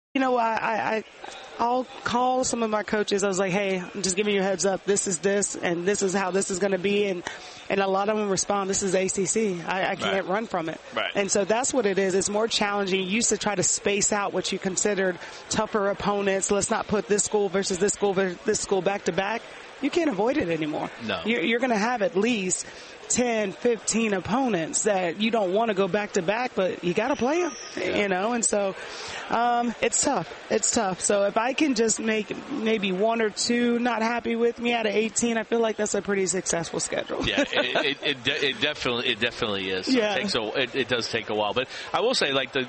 I'll call some of my coaches. I was like, hey, I'm just giving you a heads up. This is this, and this is how this is going to be. And a lot of them respond, this is ACC. I can't run from it. Right. And so that's what it is. It's more challenging. You used to try to space out what you considered tougher opponents. Let's not put this school versus this school back to back. You can't avoid it anymore. No. You're going to have at least 10, 15 opponents that you don't want to go back to back, but you got to play them, and so it's tough. It's tough. So if I can just make maybe one or two not happy with me out of 18, I feel like that's a pretty successful schedule. Yeah, it definitely is. Yeah. It does take a while, but I will say, like the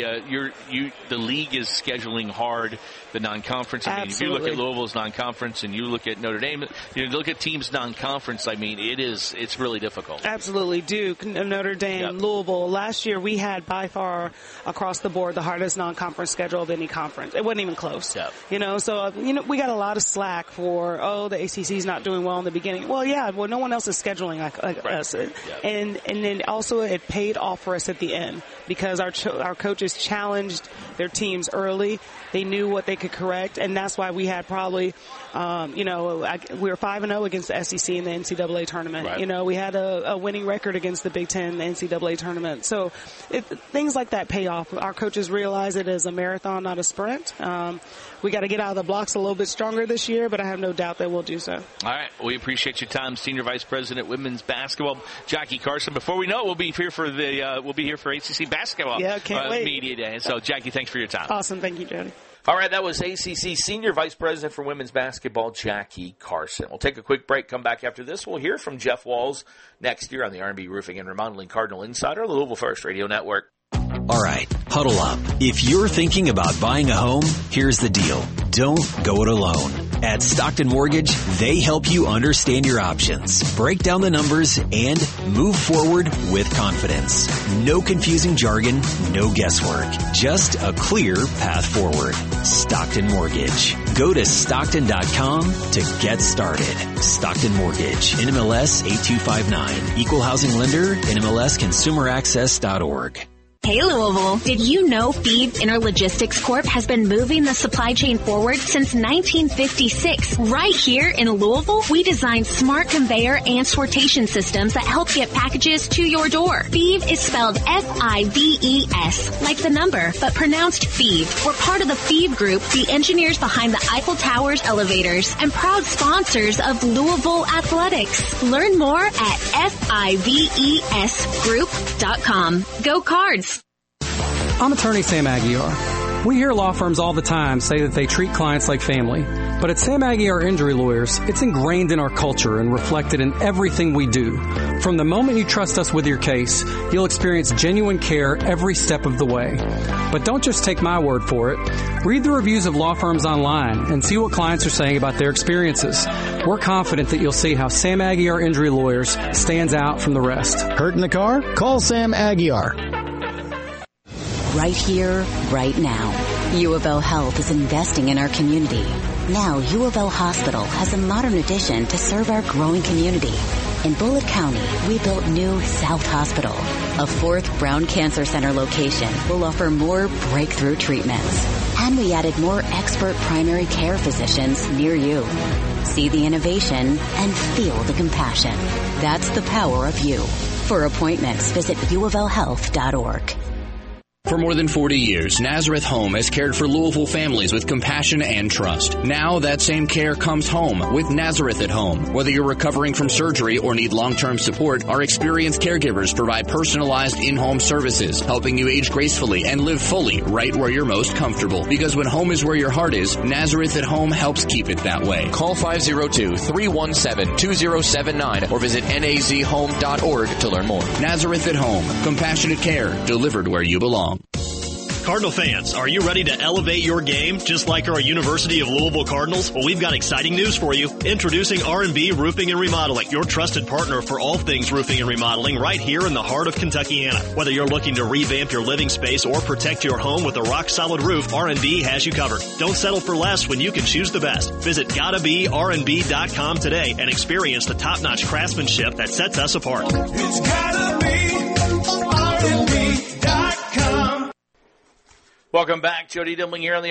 league is scheduling hard the non-conference. I mean, if you look at Louisville's non-conference and you look at Notre Dame, you look at teams non-conference. I mean, it's really difficult. Absolutely. Duke, Notre Dame, Louisville. Last year we had by far across the board the hardest non-conference schedule of any conference. It wasn't even close. Yep. So we got a lot of slack for the ACC's not doing well in the beginning. Well, no one else is scheduling like us, and then also it paid off for us at the end because our coaches challenged their teams early. They knew what they could correct, and that's why we had probably, we were 5-0 against the SEC in the NCAA tournament. Right. We had a winning record against the Big Ten, the NCAA tournament. So things like that pay off. Our coaches realize it is a marathon, not a sprint. We got to get out of the blocks a little bit stronger this year, but I have no doubt that we'll do so. All right. We appreciate your time, Senior Vice President, Women's Basketball, Jackie Carson. Before we know it, we'll be here for ACC Basketball can't wait. Media Day. So, Jackie, thanks for your time. Awesome. Thank you, Jody. All right, that was ACC Senior Vice President for Women's Basketball, Jackie Carson. We'll take a quick break, come back after this. We'll hear from Jeff Walls next year on the R&B Roofing and Remodeling Cardinal Insider, the Louisville First Radio Network. All right, huddle up. If you're thinking about buying a home, here's the deal. Don't go it alone. At Stockton Mortgage, they help you understand your options, break down the numbers, and move forward with confidence. No confusing jargon, no guesswork. Just a clear path forward. Stockton Mortgage. Go to Stockton.com to get started. Stockton Mortgage. NMLS 8259. Equal housing lender. NMLSconsumeraccess.org. Hey Louisville, did you know Phoebe Interlogistics Corp has been moving the supply chain forward since 1956? Right here in Louisville, we designed smart conveyor and sortation systems that help get packages to your door. Phoebe is spelled F-I-V-E-S, like the number, but pronounced Phoebe. We're part of the Phoebe Group, the engineers behind the Eiffel Tower's elevators, and proud sponsors of Louisville Athletics. Learn more at FIVESgroup.com. Go Cards! I'm attorney Sam Aguiar. We hear law firms all the time say that they treat clients like family. But at Sam Aguiar Injury Lawyers, it's ingrained in our culture and reflected in everything we do. From the moment you trust us with your case, you'll experience genuine care every step of the way. But don't just take my word for it. Read the reviews of law firms online and see what clients are saying about their experiences. We're confident that you'll see how Sam Aguiar Injury Lawyers stands out from the rest. Hurt in the car? Call Sam Aguiar. Right here, right now. U of L Health is investing in our community. Now, U of L Hospital has a modern addition to serve our growing community. In Bullitt County, we built new South Hospital. A fourth Brown Cancer Center location will offer more breakthrough treatments. And we added more expert primary care physicians near you. See the innovation and feel the compassion. That's the power of you. For appointments, visit uoflhealth.org. For more than 40 years, Nazareth Home has cared for Louisville families with compassion and trust. Now that same care comes home with Nazareth at Home. Whether you're recovering from surgery or need long-term support, our experienced caregivers provide personalized in-home services, helping you age gracefully and live fully right where you're most comfortable. Because when home is where your heart is, Nazareth at Home helps keep it that way. Call 502-317-2079 or visit nazhome.org to learn more. Nazareth at Home. Compassionate care delivered where you belong. Cardinal fans, are you ready to elevate your game just like our University of Louisville Cardinals? Well, we've got exciting news for you. Introducing R&B Roofing and Remodeling, your trusted partner for all things roofing and remodeling right here in the heart of Kentuckiana. Whether you're looking to revamp your living space or protect your home with a rock-solid roof, R&B has you covered. Don't settle for less when you can choose the best. Visit GottaBeRnB.com today and experience the top-notch craftsmanship that sets us apart. It's gotta be RNB.com. Welcome back. Jody Dimling here on the